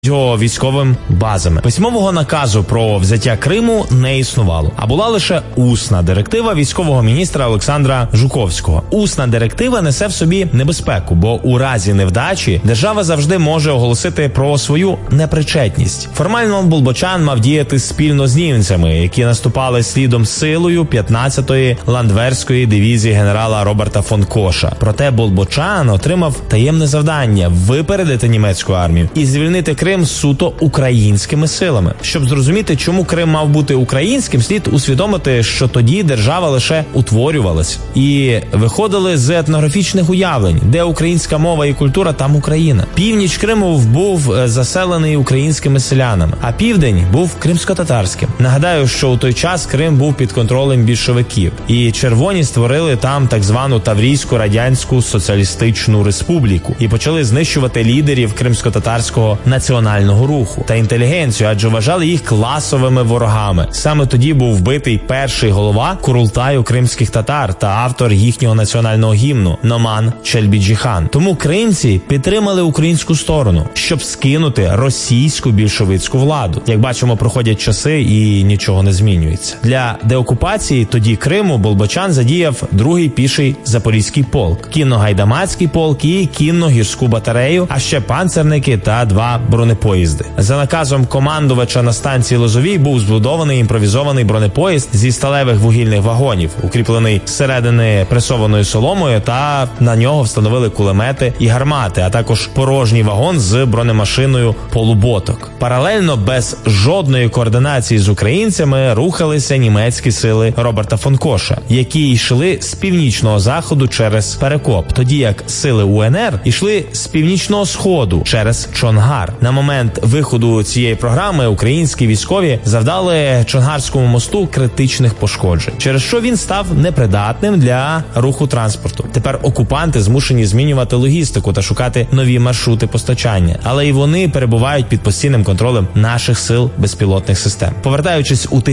його військовим базами. Письмового наказу про взяття Криму не існувало, а була лише усна директива військового міністра Олександра Жуковського. Усна директива несе в собі небезпеку, бо у разі невдачі держава завжди може оголосити про свою непричетність. Формально Болбочан мав діяти спільно з німцями, які наступали слідом силою 15-ї ландверської дивізії генерала Роберта фон Коша. Проте Болбочан отримав таємне завдання – випередити німецьку армію і звільнити Крим суто українськими силами. Щоб зрозуміти, чому Крим мав бути українським, слід усвідомити, що тоді держава лише утворювалась. І виходили з етнографічних уявлень, де українська мова і культура, там Україна. Північ Криму був заселений українськими селянами, а південь був кримсько-татарським. Нагадаю, що у той час Крим був під контролем більшовиків, і червоні створили там так звану Таврійську радянську соціалістичну республіку і почали знищувати лідерів кримсько-татарського національного руху та інтелігенцію, адже вважали їх класовими ворогами. Саме тоді був вбитий перший голова Курултаю кримських татар та автор їхнього національного гімну Номан Чельбіджіхан. Тому кримці підтримали українську сторону, щоб скинути російську більшовицьку владу. Як бачимо, проходять часи і нічого не змінюється. Для деокупації тоді Криму Болбочан задіяв другий піший Запорізький полк, кінно-гайдамацький полк і кінно-гірську батарею, а ще панцерники та 2 бронепоїзди. За наказом командувача на станції Лозовій був збудований імпровізований бронепоїзд зі сталевих вугільних вагонів, укріплений зсередини пресованою соломою, та на нього встановили кулемети і гармати, а також порожній вагон з бронемашиною полуботок. Паралельно, без жодної координації з українцями, рухалися німецькі сили Роберта фон Коша, які йшли з північного заходу через Перекоп, тоді як сили УНР йшли з північного сходу через Чонгар. На момент виходу цієї програми українські військові завдали Чонгарському мосту критичних пошкоджень, через що він став непридатним для руху транспорту. Тепер окупанти змушені змінювати логістику та шукати нові маршрути постачання, але і вони перебувають під постійним контролем наших сил безпілотних систем. Повертаючись у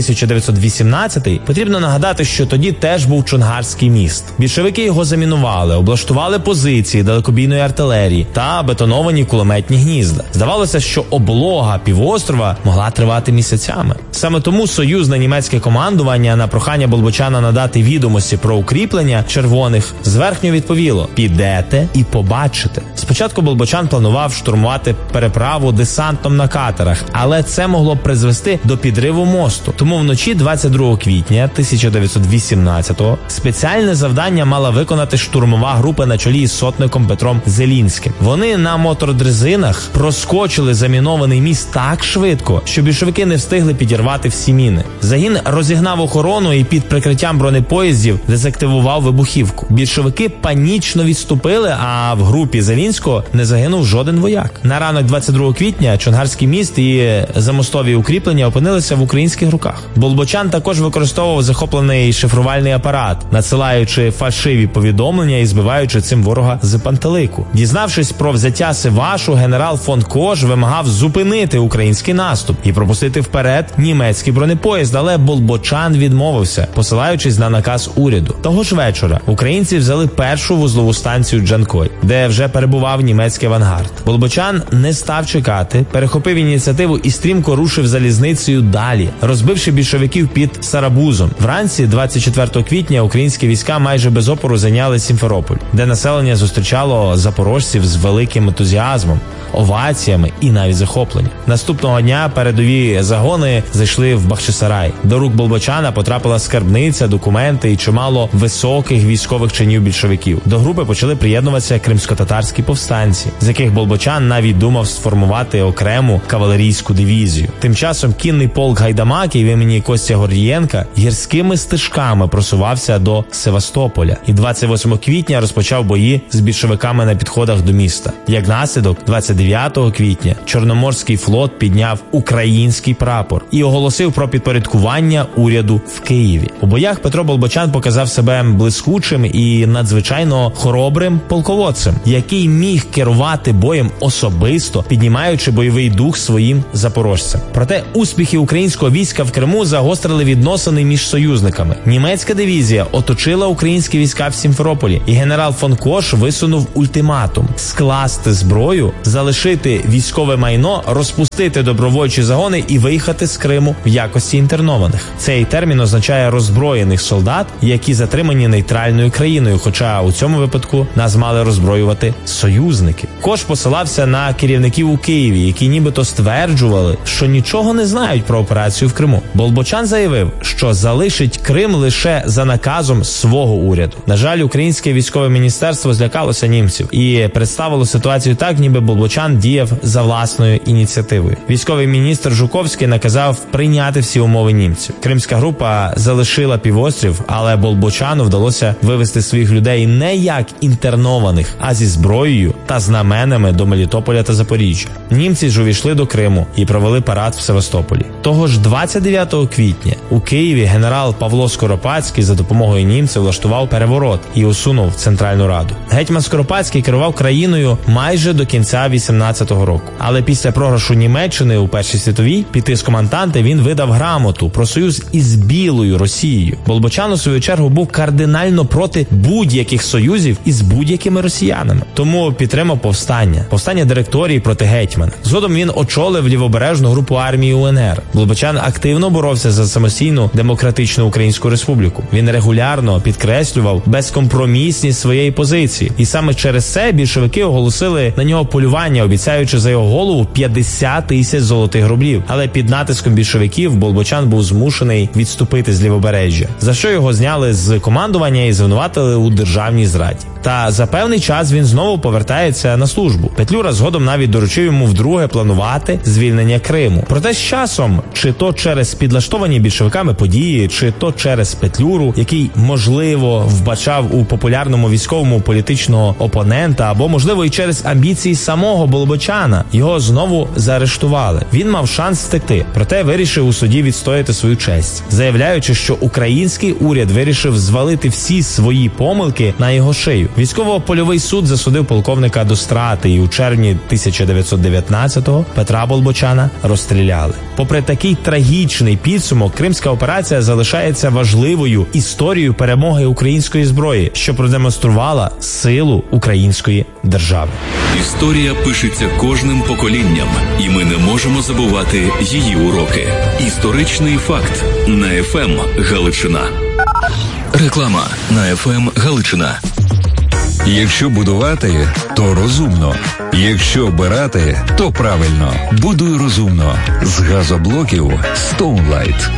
1918-й, потрібно нагадати, що тоді теж був Чонгарський міст. Більшовики його замінували, облаштували позиції далекобійної артилерії та бетоновані кулеметні гнізда. Здавалося, що облога півострова могла тривати місяцями. Саме тому союзне німецьке командування на прохання Болбочана надати відомості про укріплення червоних зверхньо відповіло: підете і побачите. Спочатку Болбочан планував штурмувати переправу десантом на катерах, але це могло призвести до підриву мосту. Тому вночі 22 квітня 1918-го спеціальне завдання мала виконати штурмова група на чолі із сотником Петром Зелінським. Вони на мотородрезинах проскочили замінований міст так швидко, що більшовики не встигли підірвати всі міни. Загін розігнав охорону і під прикриттям бронепоїздів дезактивував вибухівку. Більшовики панічно відступили, а в групі Зелінського не загинув жоден вояк. На ранок 22 квітня Чонгарський міст і замостові укріплення опинилися в українських руках. Болбочан також використовував захоплений шифрувальний апарат, надсилаючи фальшиві повідомлення і збиваючи цим ворога з пантелику. Дізнавшись про взяття Сивашу, генерал фон Кош вимагав зупинити український наступ і пропустити вперед німецький бронепоїзд, але Болбочан відмовився, посилаючись на наказ уряду. Того ж вечора українці взяли першу вузлову станцію Джанкой, де вже перебував німецький авангард. Болбочан не став чекати, перехопив ініціативу і стрімко рушив залізницею далі, розбивши більшовиків під Сарабузом. Вранці 24 квітня українські війська майже без опору зайняли Сімферополь, де населення зустрічало запорожців з великим ентузіазмом, оваціями і навіть захопленням. Наступного дня передові загони зайшли в Бахчисарай. До рук Болбочана потрапила скарбниця, документи і чимало високих військових чинів більшовиків. До групи почали приєднуватися кримсько-татарські повстанці, з яких Болбочан навіть думав сформувати окрему кавалерійську дивізію. Тим часом кінний полк гайдамаків імені Костя Гордієнка гірськими стежками просувався до Севастополя і 28 квітня розпочав бої з більшовиками на підходах до міста. Як наслідок, 29 квітня Чорноморський флот підняв український прапор і оголосив про підпорядкування уряду в Києві. У боях Петро Болбочан показав себе блискучим і надзвичайно хоробрим полководцем, який міг керувати боєм особисто, піднімаючи бойовий дух своїм запорожцям. Проте успіхи українського війська в Криму загострили відносини між союзниками. Німецька дивізія оточила українські війська в Сімферополі, і генерал фон Кош висунув ультиматум – скласти зброю, залишити військову військове майно, розпустити добровольчі загони і виїхати з Криму в якості інтернованих. Цей термін означає роззброєних солдат, які затримані нейтральною країною, хоча у цьому випадку нас мали роззброювати союзники. Кош посилався на керівників у Києві, які нібито стверджували, що нічого не знають про операцію в Криму. Болбочан заявив, що залишить Крим лише за наказом свого уряду. На жаль, українське військове міністерство злякалося німців і представило ситуацію так, ніби Болбочан діяв за власною ініціативою. Військовий міністр Жуковський наказав прийняти всі умови німців. Кримська група залишила півострів, але Болбочану вдалося вивести своїх людей не як інтернованих, а зі зброєю та знаменами до Мелітополя та Запоріжжя. Німці ж увійшли до Криму і провели парад в Севастополі. Того ж 29 квітня у Києві генерал Павло Скоропадський за допомогою німців влаштував переворот і усунув Центральну Раду. Гетьман Скоропадський керував країною майже до кінця 18-го року. Але після програшу Німеччини у Першій світовій під тиском Антанти він видав грамоту про союз із Білою Росією. Болбочан у свою чергу був кардинально проти будь-яких союзів із будь-якими росіянами. Тому підтримав повстання директорії проти гетьмана. Згодом він очолив лівобережну групу армії УНР. Болбочан активно боровся за самостійну демократичну Українську Республіку. Він регулярно підкреслював безкомпромісність своєї позиції. І саме через це більшовики оголосили на нього полювання, обіцяючи за його голову 50 тисяч золотих рублів. Але під натиском більшовиків Болбочан був змушений відступити з лівобережжя, за що його зняли з командування і звинуватили у державній зраді. Та за певний час він знову повертається на службу. Петлюра згодом навіть доручив йому вдруге планувати звільнення Криму. Проте з часом, чи то через підлаштовані більшовиками події, чи то через Петлюру, який, можливо, вбачав у популярному військовому політичного опонента, або, можливо, і через амбіції самого Болбочана, його знову заарештували. Він мав шанс втекти, проте вирішив у суді відстояти свою честь, заявляючи, що український уряд вирішив звалити всі свої помилки на його шию. Військово-польовий суд засудив полковника до страти, і у червні 1919-го Петра Болбочана розстріляли. Попри такий трагічний підсумок, Кримська операція залишається важливою історією перемоги української зброї, що продемонструвала силу української держави. Історія пишеться кожним поколінням, і ми не можемо забувати її уроки. Історичний факт на ФМ Галичина. Реклама на ФМ Галичина. Якщо будувати, то розумно. Якщо обирати, то правильно. Будуй розумно. З газоблоків Stoneline.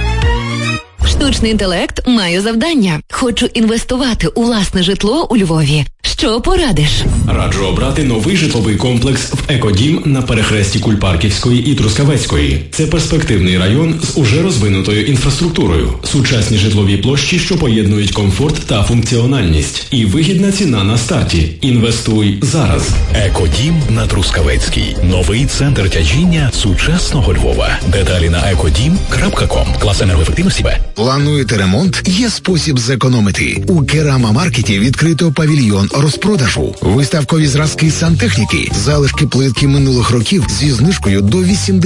Штучний інтелект має завдання. Хочу інвестувати у власне житло у Львові. Що порадиш? Раджу обрати новий житловий комплекс в Екодім на перехресті Кульпарківської і Трускавецької. Це перспективний район з уже розвинутою інфраструктурою, сучасні житлові площі, що поєднують комфорт та функціональність, і вигідна ціна на старті. Інвестуй зараз. Екодім на Трускавецькій. Новий центр тяжіння сучасного Львова. Деталі на ecodim.com. Клас енергоефективності Б. Плануєте ремонт? Є спосіб зекономити. У Керама Маркеті відкрито павільйон розпродажу. Виставкові зразки сантехніки, залишки плитки минулих років зі знижкою до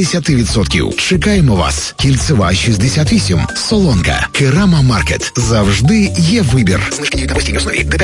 80%. Чекаємо вас. Кільцева 68. Солонка. Керама Маркет. Завжди є вибір. Знижки на постійній основі.